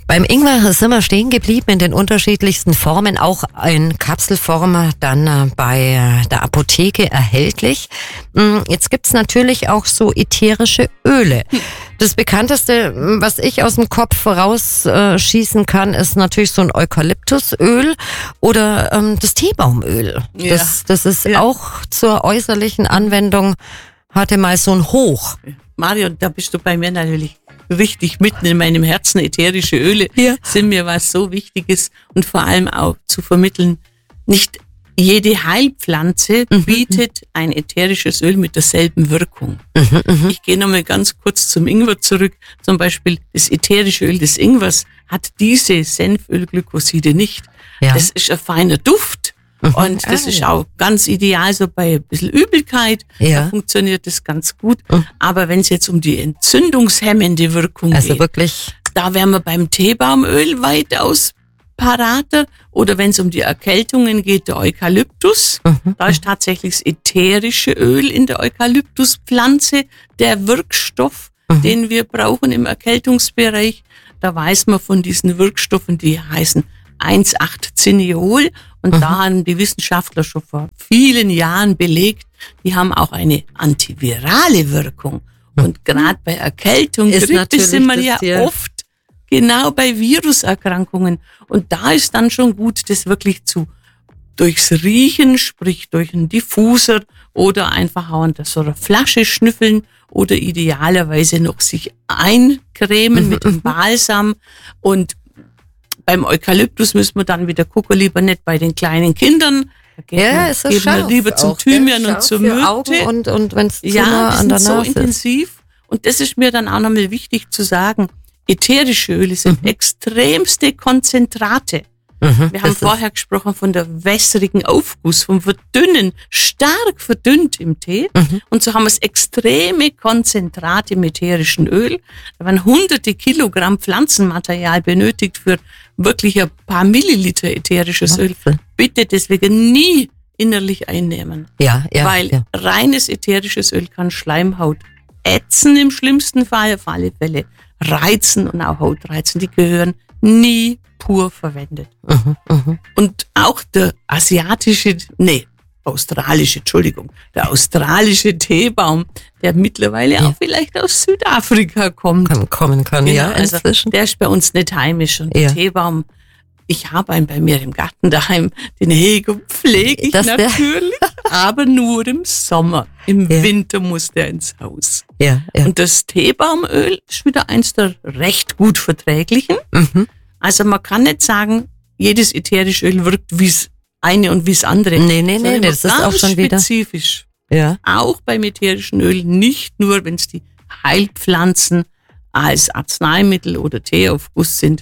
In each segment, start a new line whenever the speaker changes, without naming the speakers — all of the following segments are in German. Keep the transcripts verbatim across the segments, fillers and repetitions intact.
Beim Ingwer sind wir stehen geblieben in den unterschiedlichsten Formen, auch in Kapselform dann äh, bei der Apotheke erhältlich. Jetzt gibt's natürlich auch so ätherische Öle. Das bekannteste, was ich aus dem Kopf rausschießen äh, kann, ist natürlich so ein Eukalyptusöl oder ähm, das Teebaumöl. Ja. Das, das ist ja auch zur äußerlichen Anwendung, hatte mal so ein Hoch.
Marion, da bist du bei mir natürlich richtig mitten in meinem Herzen. Ätherische Öle ja. sind mir was so Wichtiges und vor allem auch zu vermitteln, nicht jede Heilpflanze mhm. bietet ein ätherisches Öl mit derselben Wirkung. Mhm, ich gehe nochmal ganz kurz zum Ingwer zurück. Zum Beispiel das ätherische Öl des Ingwers hat diese Senfölglykoside nicht. Ja. Das ist ein feiner Duft. Mhm. Und das ah, ist auch ganz ideal so bei ein bisschen Übelkeit. Ja. Da funktioniert das ganz gut. Mhm. Aber wenn es jetzt um die entzündungshemmende Wirkung
also
geht,
wirklich,
da wären wir beim Teebaumöl weitaus parater. Oder wenn es um die Erkältungen geht, der Eukalyptus. Mhm. Da ist tatsächlich das ätherische Öl in der Eukalyptuspflanze der Wirkstoff, mhm. den wir brauchen im Erkältungsbereich. Da weiß man von diesen Wirkstoffen, die heißen eins acht Cineol. Und mhm. da haben die Wissenschaftler schon vor vielen Jahren belegt, die haben auch eine antivirale Wirkung. Mhm. Und gerade bei Erkältung, Grippe sind wir ja Tier. oft genau bei Viruserkrankungen. Und da ist dann schon gut, das wirklich zu durchs Riechen, sprich durch einen Diffuser oder einfach auch an so einer Flasche schnüffeln oder idealerweise noch sich eincremen mhm. mit dem Balsam. Und beim Eukalyptus müssen wir dann wieder gucken, lieber nicht bei den kleinen Kindern. Da
ja, ist so scharf.
Lieber zum
auch,
Thymian und zur Myrte.
Und, und wenn es zu
ja,
nah an der Nase
so
ist.
intensiv. Und das ist mir dann auch nochmal wichtig zu sagen. Ätherische Öle sind mhm. extremste Konzentrate. Mhm, wir haben vorher gesprochen von der wässrigen Aufguss, vom Verdünnen, stark verdünnt im Tee. Mhm. Und so haben wir das extreme Konzentrat im ätherischen Öl. Da werden hunderte Kilogramm Pflanzenmaterial benötigt für wirklich ein paar Milliliter ätherisches Öl. Bitte deswegen nie innerlich einnehmen.
Ja, ja.
Weil
ja.
reines ätherisches Öl kann Schleimhaut ätzen im schlimmsten Fall, auf alle Fälle reizen und auch Hautreizen. Die gehören nie pur verwendet.
Mhm, mh.
Und auch der asiatische, nee, australische, Entschuldigung, der australische Teebaum, der mittlerweile ja. auch vielleicht aus Südafrika kommt.
Kann, kommen kann,
genau,
ja,
also
inzwischen.
Der ist bei uns nicht heimisch. Und
ja.
der Teebaum, ich habe einen bei mir im Garten daheim, den hege und pflege ich
das
natürlich, aber nur im Sommer. Im ja. Winter muss der ins Haus.
Ja, ja.
Und das Teebaumöl ist wieder eins der recht gut verträglichen.
Mhm.
Also man kann nicht sagen, jedes ätherische Öl wirkt wie das eine und wie das andere.
Nee, nee, nee, das ist auch schon wieder
spezifisch.
Ja.
Auch beim ätherischen Öl, nicht nur, wenn es die Heilpflanzen als Arzneimittel oder Teeaufguss sind,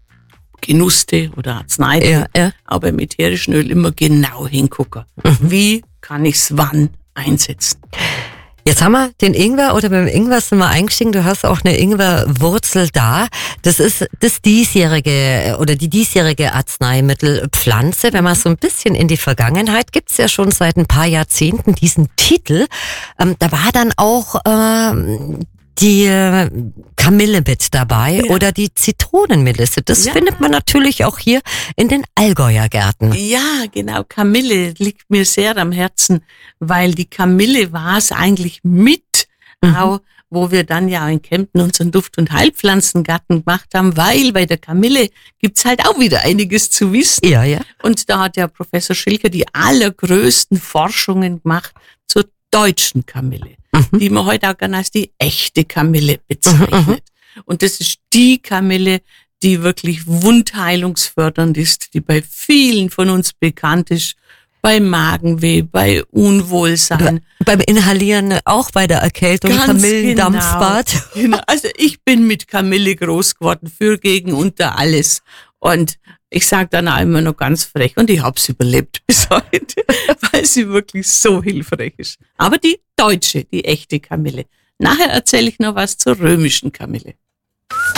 Genusstee oder Arzneitee,
ja, ja.
aber beim ätherischen Öl immer genau hingucken. Mhm. Wie kann ich es wann einsetzen?
Jetzt haben wir den Ingwer oder beim Ingwer sind wir eingestiegen. Du hast auch eine Ingwerwurzel da. Das ist das diesjährige oder die diesjährige Arzneimittelpflanze. Wenn man so ein bisschen in die Vergangenheit, gibt's ja schon seit ein paar Jahrzehnten diesen Titel. Ähm, da war dann auch ähm, die äh, Kamille mit dabei ja. oder die Zitronenmelisse. Das ja. findet man natürlich auch hier in den Allgäuer Gärten.
Ja, genau. Kamille liegt mir sehr am Herzen, weil die Kamille war es eigentlich mit, mhm. auch, wo wir dann ja in Kempten unseren Duft- und Heilpflanzengarten gemacht haben, weil bei der Kamille gibt's halt auch wieder einiges zu wissen.
Ja, ja.
Und da hat ja Professor Schilker die allergrößten Forschungen gemacht zur deutschen Kamille, mhm. die man heute auch gerne als die echte Kamille bezeichnet. Mhm. Und das ist die Kamille, die wirklich wundheilungsfördernd ist, die bei vielen von uns bekannt ist, bei Magenweh, bei Unwohlsein.
Beim Inhalieren, auch bei der Erkältung, Kamillendampfbad.
Genau. Genau. Also ich bin mit Kamille groß geworden, für, gegen, unter alles. Und ich sage dann auch immer noch ganz frech, und ich habe es überlebt bis heute, weil sie wirklich so hilfreich ist. Aber die deutsche, die echte Kamille. Nachher erzähle ich noch was zur römischen Kamille.